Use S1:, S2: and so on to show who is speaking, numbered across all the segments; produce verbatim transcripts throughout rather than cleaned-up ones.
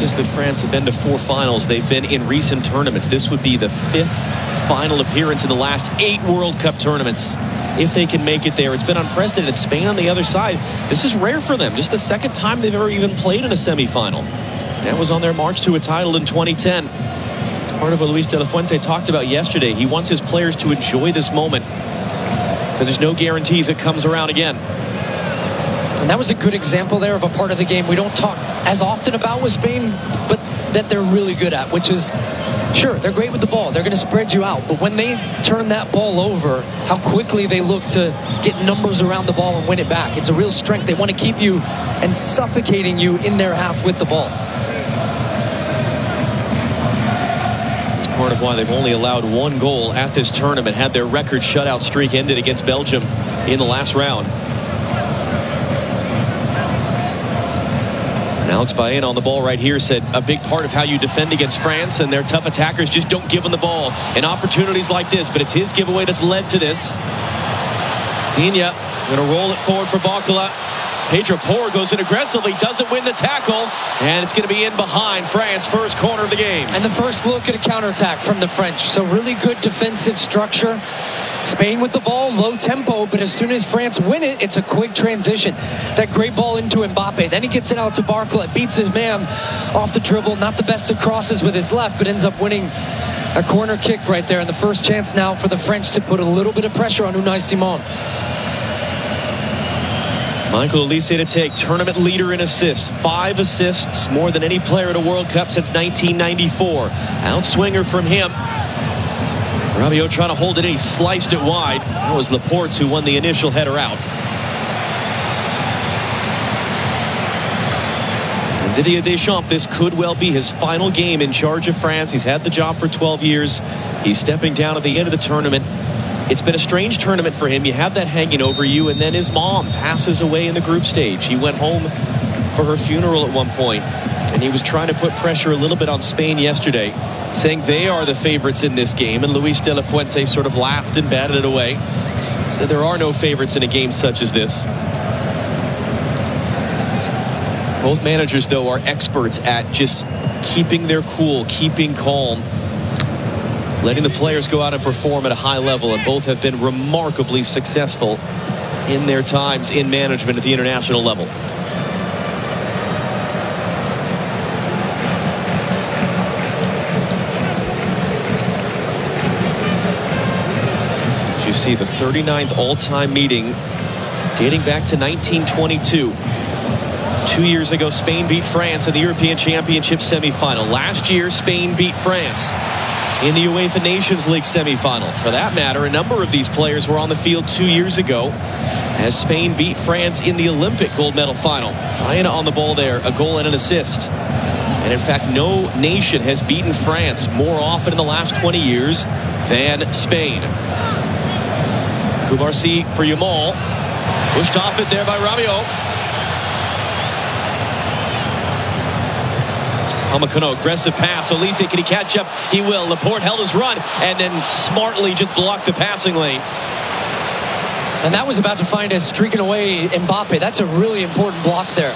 S1: just that France have been to four finals. They've been in recent tournaments. This would be the fifth final appearance in the last eight World Cup tournaments. If they can make it there, it's been unprecedented. Spain on the other side, this is rare for them. Just the second time they've ever even played in a semifinal. That was on their march to a title in twenty ten. It's part of what Luis de la Fuente talked about yesterday. He wants his players to enjoy this moment because there's no guarantees it comes around again.
S2: And that was a good example there of a part of the game we don't talk as often about with Spain, but that they're really good at, which is, sure, they're great with the ball. They're going to spread you out. But when they turn that ball over, how quickly they look to get numbers around the ball and win it back. It's a real strength. They want to keep you and suffocating you in their half with the ball.
S1: It's part of why they've only allowed one goal at this tournament. Had their record shutout streak ended against Belgium in the last round. Alex Baena on the ball right here said a big part of how you defend against France and their tough attackers just don't give them the ball in opportunities like this, but it's his giveaway that's led to this. Digne going to roll it forward for Barcola. Pedro Porro goes in aggressively, doesn't win the tackle, and it's going to be in behind France, first corner of the game.
S2: And the first look at a counterattack from the French. So really good defensive structure. Spain with the ball, low tempo, but as soon as France win it, it's a quick transition. That great ball into Mbappe. Then he gets it out to Barcola, beats his man off the dribble. Not the best of crosses with his left, but ends up winning a corner kick right there. And the first chance now for the French to put a little bit of pressure on Unai Simon.
S1: Michael Olise to take, tournament leader in assists. Five assists, more than any player at a World Cup since nineteen ninety-four. Outswinger from him. Rabiot trying to hold it in. He sliced it wide. That was Laporte who won the initial header out. And Didier Deschamps, this could well be his final game in charge of France. He's had the job for twelve years. He's stepping down at the end of the tournament. It's been a strange tournament for him. You have that hanging over you, and then his mom passes away in the group stage. He went home for her funeral at one point, and he was trying to put pressure a little bit on Spain yesterday, saying they are the favorites in this game, and Luis de la Fuente sort of laughed and batted it away. Said there are no favorites in a game such as this. Both managers, though, are experts at just keeping their cool, keeping calm, letting the players go out and perform at a high level, and both have been remarkably successful in their times in management at the international level. You see the thirty-ninth all-time meeting dating back to nineteen twenty-two. Two years ago, Spain beat France in the European Championship semifinal. Last year, Spain beat France in the UEFA Nations League semifinal. For that matter, a number of these players were on the field two years ago as Spain beat France in the Olympic gold medal final. Baena on the ball there, a goal and an assist. And in fact, no nation has beaten France more often in the last twenty years than Spain. Koumarsi for Yamal. Pushed off it there by Rabiot. Upamecano, aggressive pass. Olise, can he catch up? He will. Laporte held his run and then smartly just blocked the passing lane.
S2: And that was about to find us streaking away Mbappe. That's a really important block there.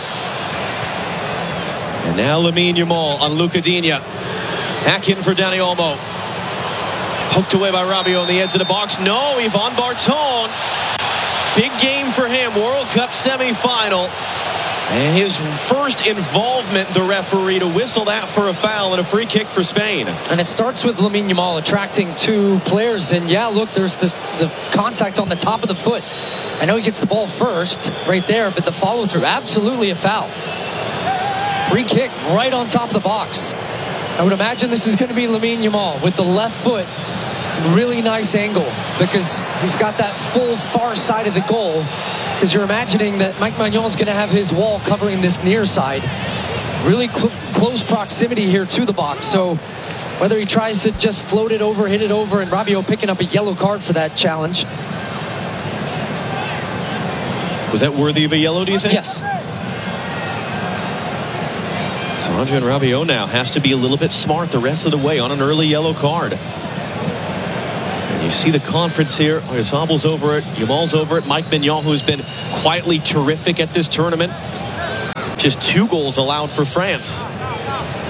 S1: And now Lamine Yamal on Luca Digne. Back in for Dani Olmo. Poked away by Rabiot on the edge of the box. No, Yvan Barton. Big game for him. World Cup semifinal. And his first involvement, the referee, to whistle that for a foul and a free kick for Spain.
S2: And it starts with Lamine Yamal attracting two players. And yeah, look, there's this, the contact on the top of the foot. I know he gets the ball first right there, but the follow through, absolutely a foul. Free kick right on top of the box. I would imagine this is going to be Lamine Yamal with the left foot. Really nice angle because he's got that full far side of the goal, because you're imagining that Mike Maignan is going to have his wall covering this near side. Really cl- close proximity here to the box. So whether he tries to just float it over, hit it over, and Rabiot picking up a yellow card for that challenge.
S1: Was that worthy of a yellow, do you think?
S2: Yes.
S1: So Adrien Rabiot now has to be a little bit smart the rest of the way on an early yellow card. You see the conference here. Sabel's over it. Yamal's over it. Mike Maignan, who's been quietly terrific at this tournament. Just two goals allowed for France.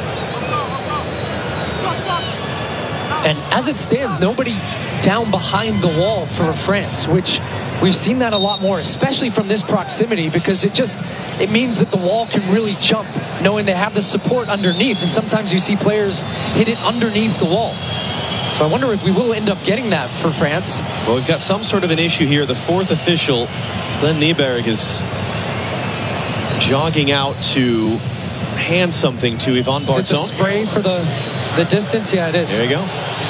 S2: And as it stands, nobody down behind the wall for France, which we've seen that a lot more, especially from this proximity, because it just, it means that the wall can really jump, knowing they have the support underneath. And sometimes you see players hit it underneath the wall. So I wonder if we will end up getting that for France.
S1: Well, we've got some sort of an issue here. The fourth official, Glenn Nieberg, is jogging out to hand something to Yvan Barzone.
S2: Is it the spray for the, the distance? Yeah, it is.
S1: There you go.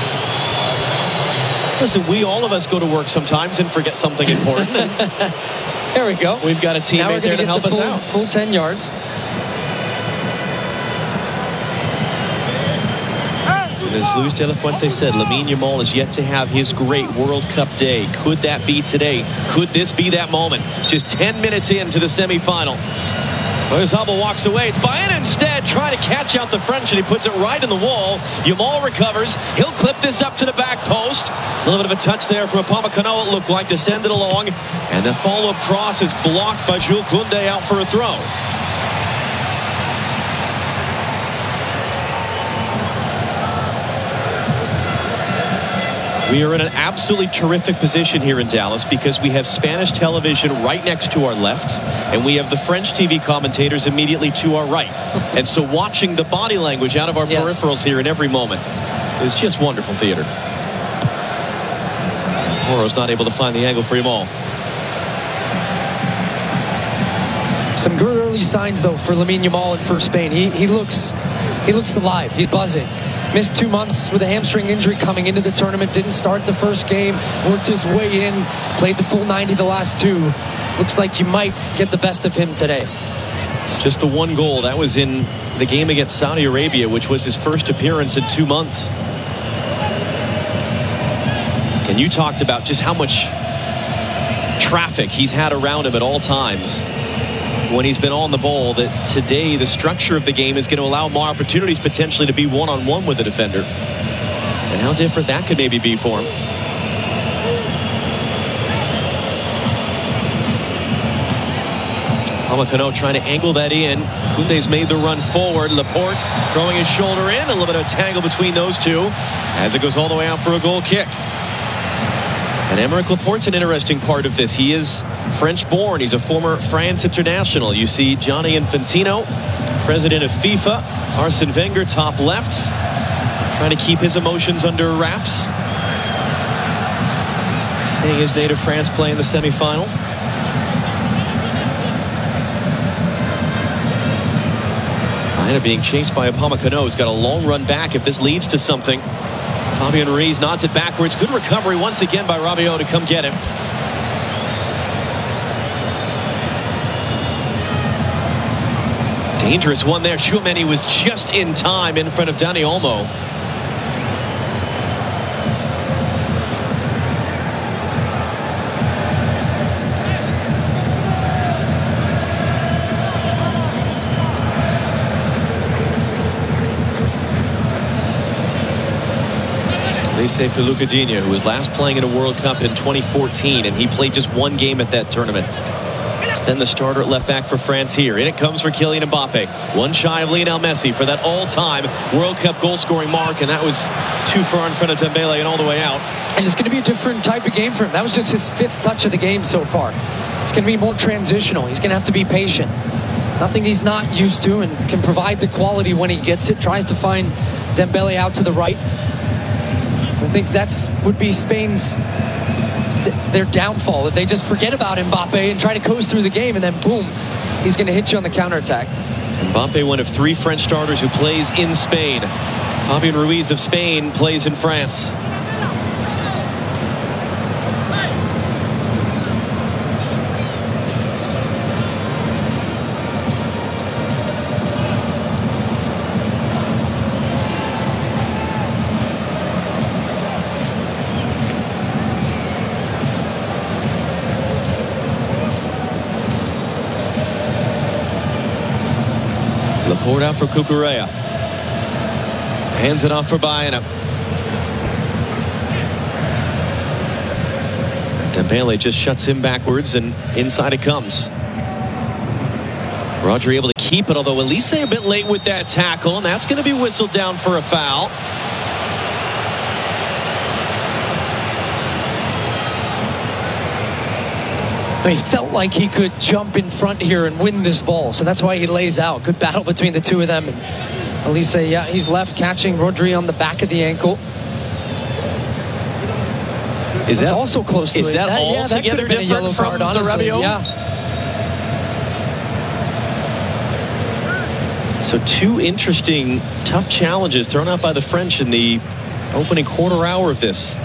S1: Listen, we, all of us, go to work sometimes and forget something important.
S2: There we go.
S1: We've got a teammate there to help
S2: the
S1: us
S2: full,
S1: out.
S2: Full ten yards.
S1: As Luis de la Fuente said, Lamine Yamal is yet to have his great World Cup day. Could that be today? Could this be that moment? Just ten minutes into the semifinal. Oyarzabal walks away. It's Baena instead trying to catch out the French, and he puts it right in the wall. Yamal recovers. He'll clip this up to the back post. A little bit of a touch there from Upamecano, it looked like, to send it along. And the follow-up cross is blocked by Jules Koundé out for a throw. We are in an absolutely terrific position here in Dallas because we have Spanish television right next to our left, and we have the French T V commentators immediately to our right. And so watching the body language out of our yes. peripherals here in every moment is just wonderful theater. Porro's not able to find the angle for Yamal.
S2: Some good early signs, though, for Lamine Yamal and for Spain. He, he, looks, he looks alive. He's buzzing. Missed two months with a hamstring injury coming into the tournament. Didn't start the first game. Worked his way in. Played the full ninety the last two. Looks like you might get the best of him today.
S1: Just the one goal. That was in the game against Saudi Arabia, which was his first appearance in two months. And you talked about just how much traffic he's had around him at all times when he's been on the ball, that today the structure of the game is going to allow more opportunities potentially to be one-on-one with the defender. And how different that could maybe be for him. Upamecano trying to angle that in. Koundé's made the run forward. Laporte throwing his shoulder in. A little bit of a tangle between those two as it goes all the way out for a goal kick. And Aymeric Laporte's an interesting part of this. He is French-born. He's a former France international. You see Gianni Infantino, president of FIFA. Arsene Wenger, top left, trying to keep his emotions under wraps. Seeing his native France play in the semifinal. Baena being chased by Upamecano. He's got a long run back if this leads to something. Fabian Ruiz nods it backwards. Good recovery once again by Rabiot to come get him. Dangerous one there. Tchouameni was just in time in front of Dani Olmo. They say for Lucadinha, who was last playing in a World Cup in twenty fourteen, and he played just one game at that tournament. He's been the starter at left back for France here. In it comes for Kylian Mbappe. One shy of Lionel Messi for that all-time World Cup goal-scoring mark, and that was too far in front of Dembele and all the way out.
S2: And it's going to be a different type of game for him. That was just his fifth touch of the game so far. It's going to be more transitional. He's going to have to be patient. Nothing he's not used to, and can provide the quality when he gets it. Tries to find Dembele out to the right. I think that's would be Spain's their downfall if they just forget about Mbappe and try to coast through the game, and then boom, he's going to hit you on the counterattack.
S1: Mbappe, one of three French starters who plays in Spain. Fabian Ruiz of Spain plays in France. Laporte out for Cucurella. Hands it off for Baena. Dembele just shuts him backwards, and inside it comes. Rodri able to keep it, although Elise a bit late with that tackle, and that's going to be whistled down for a foul.
S2: He felt like he could jump in front here and win this ball, so that's why he lays out. Good battle between the two of them. And Elise, yeah, he's left catching Rodri on the back of the ankle.
S1: Is
S2: That's
S1: that
S2: also close to
S1: is
S2: it?
S1: That
S2: that, yeah,
S1: altogether
S2: that
S1: different from
S2: card,
S1: the
S2: honestly.
S1: Rabiot?
S2: Yeah.
S1: So two interesting, tough challenges thrown out by the French in the opening quarter hour of this.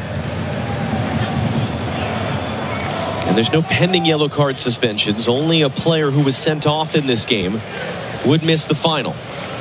S1: And there's no pending yellow card suspensions. Only a player who was sent off in this game would miss the final.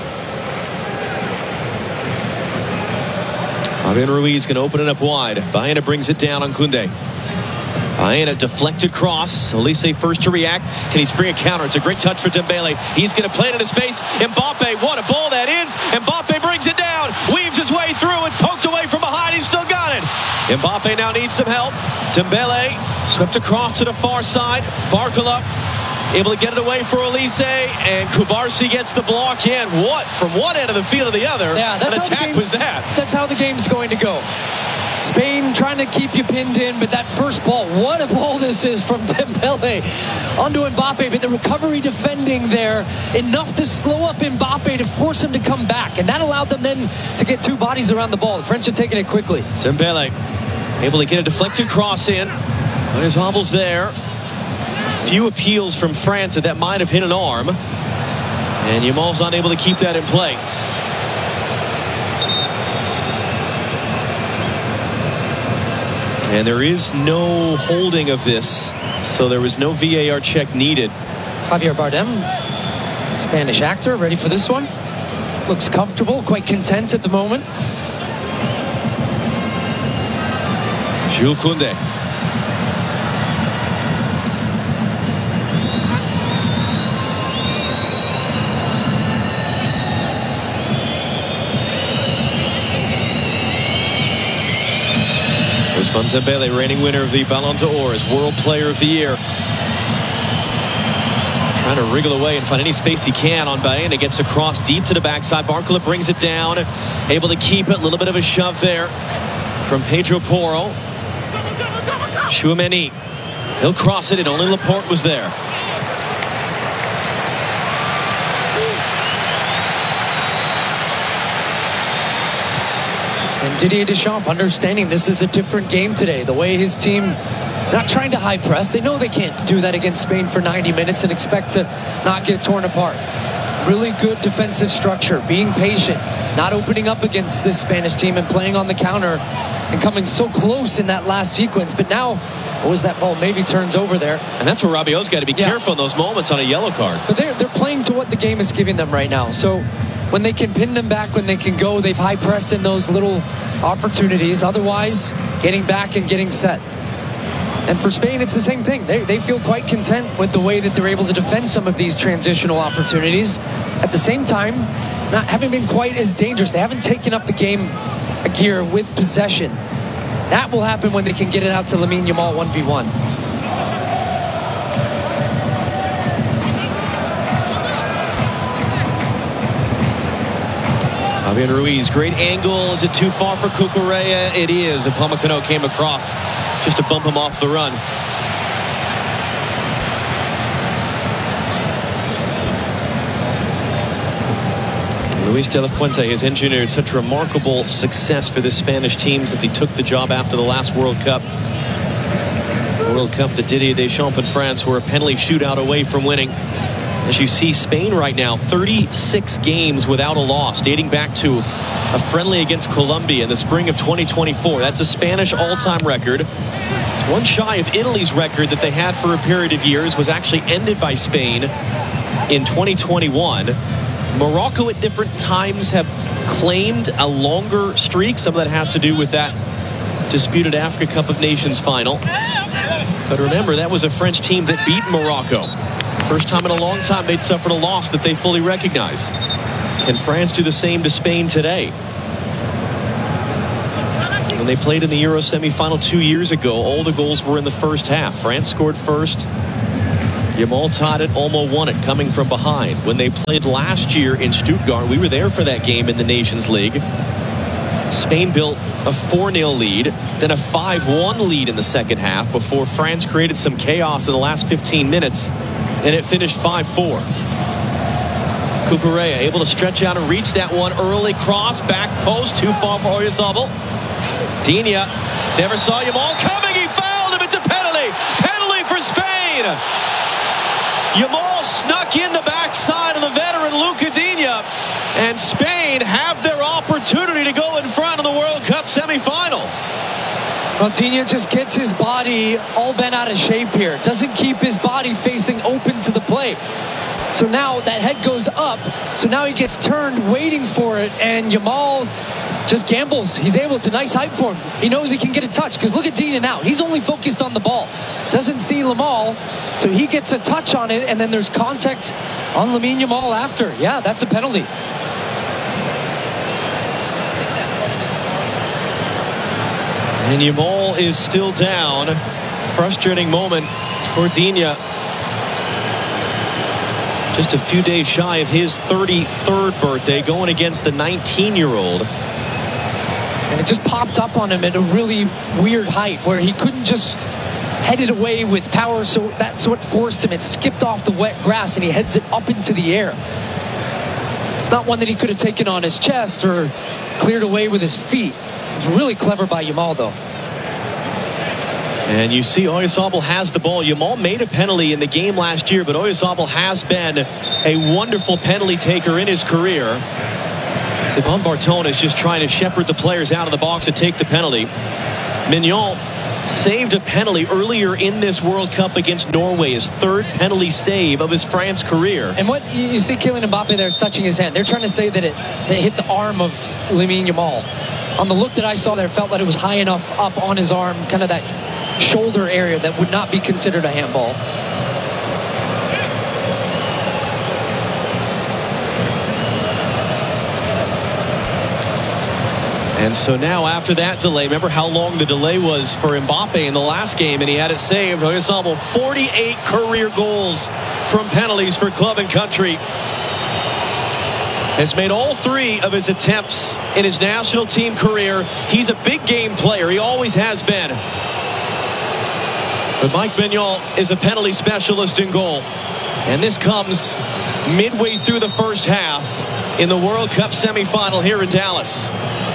S1: Fabian Ruiz can open it up wide. Baena brings it down on Koundé. Baena deflected cross. Olise first to react. Can he spring a counter? It's a great touch for Dembele. He's going to play it into space. Mbappe, what a ball that is. Mbappe brings it down. Weaves his way through. It's poked away from behind. He's still got it. Mbappe now needs some help. Dembele swept across to the far side. Barcola able to get it away for Olise, and Kubarsi gets the block in. What? From one end of the field to the other.
S2: Yeah, that's
S1: An attack was that.
S2: That's how the game's going to go. Spain trying to keep you pinned in, but that first ball, what a ball this is from Dembele onto Mbappe. But the recovery defending there, enough to slow up Mbappe to force him to come back. And that allowed them then to get two bodies around the ball. The French are taking it quickly.
S1: Dembele able to get a deflected cross in. There's hobbles there. A few appeals from France that that might have hit an arm. And Yamal's unable to keep that in play. And there is no holding of this, so there was no V A R check needed.
S2: Javier Bardem, Spanish actor, ready for this one. Looks comfortable, quite content at the moment.
S1: Jules Koundé. Ousmane Dembele, reigning winner of the Ballon d'Or, is World Player of the Year. Trying to wriggle away and find any space he can on Baena. Gets across deep to the backside. Barcola brings it down. Able to keep it. A little bit of a shove there from Pedro Porro. Tchouaméni. He'll cross it, and only Laporte was there.
S2: And Didier Deschamps understanding this is a different game today. The way his team not trying to high press. They know they can't do that against Spain for ninety minutes and expect to not get torn apart. Really good defensive structure, being patient, not opening up against this Spanish team and playing on the counter and coming so close in that last sequence. But now, what was that ball? Maybe turns over there.
S1: And that's where Rabiot's got to be
S2: yeah.
S1: careful in those moments on a yellow card.
S2: But they're, they're playing to what the game is giving them right now. So when they can pin them back, when they can go, they've high pressed in those little opportunities. Otherwise, getting back and getting set. And for Spain, it's the same thing. They, they feel quite content with the way that they're able to defend some of these transitional opportunities. At the same time, not having been quite as dangerous. They haven't taken up the game a gear with possession. That will happen when they can get it out to Lamine Yamal one v one.
S1: Fabian Ruiz, great angle. Is it too far for Cucurella? It is. Upamecano came across just to bump him off the run. Luis de la Fuente has engineered such remarkable success for this Spanish team since he took the job after the last World Cup. World Cup that Didier Deschamps and France were a penalty shootout away from winning. As you see, Spain right now, thirty-six games without a loss, dating back to a friendly against Colombia in the spring of twenty twenty-four. That's a Spanish all-time record. It's one shy of Italy's record that they had for a period of years, was actually ended by Spain in twenty twenty-one. Morocco at different times have claimed a longer streak. Some of that has to do with that disputed Africa Cup of Nations final. But remember, that was a French team that beat Morocco. First time in a long time they'd suffered a loss that they fully recognize. Can France do the same to Spain today? When they played in the Euro semifinal two years ago, all the goals were in the first half. France scored first. Yamal tied it, Olmo won it coming from behind. When they played last year in Stuttgart, we were there for that game in the Nations League. Spain built a four nil lead, then a five one lead in the second half before France created some chaos in the last fifteen minutes, and it finished five four. Cucurella able to stretch out and reach that one early. Cross, back post, too far for Oyarzabal. Digne never saw Yamal coming. He fouled him. It's a penalty. Penalty for Spain. Yamal snuck in the backside of the veteran Luca Digne, and Spain have their opportunity to go in front of the World Cup semifinal.
S2: Well, Digne just gets his body all bent out of shape here. Doesn't keep his body facing open to the plate. So now that head goes up. So now he gets turned waiting for it. And Yamal just gambles. He's able to. Nice height for him. He knows he can get a touch. Because look at Digne now. He's only focused on the ball. Doesn't see Yamal. So he gets a touch on it. And then there's contact on Lamine Yamal after. Yeah, that's a penalty.
S1: And Yamal is still down. Frustrating moment for Digne. Just a few days shy of his thirty-third birthday, going against the nineteen-year-old.
S2: And it just popped up on him at a really weird height where he couldn't just head it away with power. So that's what forced him. It skipped off the wet grass and he heads it up into the air. It's not one that he could have taken on his chest or cleared away with his feet. It was really clever by Yamal, though.
S1: And you see Oyarzabal has the ball. Yamal made a penalty in the game last year, but Oyarzabal has been a wonderful penalty taker in his career. Stéphane Barton is just trying to shepherd the players out of the box to take the penalty. Mignon saved a penalty earlier in this World Cup against Norway, his third penalty save of his France career.
S2: And what you see Kylian Mbappe there is touching his hand. They're trying to say that it, that it hit the arm of Lamine Yamal. On the look that I saw there, it felt that it was high enough up on his arm, kind of that shoulder area that would not be considered a handball.
S1: And so now after that delay, remember how long the delay was for Mbappe in the last game, and he had it saved. Oyarzabal, forty-eight career goals from penalties for club and country. Has made all three of his attempts in his national team career. He's a big game player. He always has been. But Mike Mignon is a penalty specialist in goal. And this comes midway through the first half in the World Cup semifinal here in Dallas.